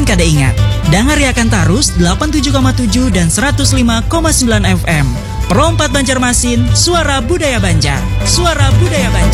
kada ingat. Dangariakan tarus 87,7 dan 105,9 FM. Perompat Banjarmasin, suara budaya Banjar. Suara budaya Banjar.